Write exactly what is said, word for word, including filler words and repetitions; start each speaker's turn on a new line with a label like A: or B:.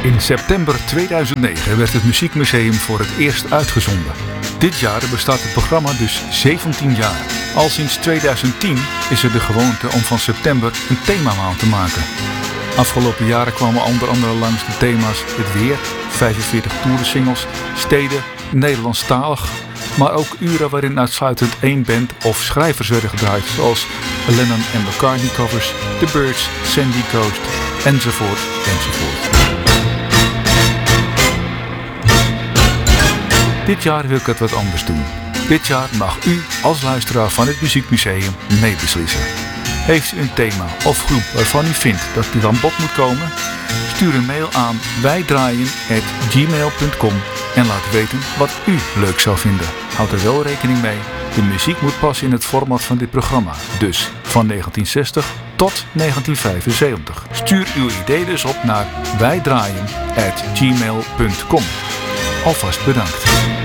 A: In september tweeduizend negen werd het Muziekmuseum voor het eerst uitgezonden. Dit jaar bestaat het programma dus zeventien jaar. Al sinds tweeduizend tien is er de gewoonte om van september een themamaand te maken. Afgelopen jaren kwamen onder andere langs de thema's het weer, vijfenveertig toerensingles, steden, Nederlandstalig, maar ook uren waarin uitsluitend één band of schrijvers werden gedraaid, zoals Lennon en McCartney covers, The Byrds, Sandy Coast, enzovoort, enzovoort. Dit jaar wil ik het wat anders doen. Dit jaar mag u als luisteraar van het Muziekmuseum meebeslissen. Heeft u een thema of groep waarvan u vindt dat dit aan bod moet komen? Stuur een mail aan wijdraaien at gmail punt com en laat weten wat u leuk zou vinden. Houd er wel rekening mee, de muziek moet passen in het format van dit programma. Dus van negentien zestig tot negentien vijfenzeventig. Stuur uw idee dus op naar wijdraaien at gmail punt com. Alvast bedankt.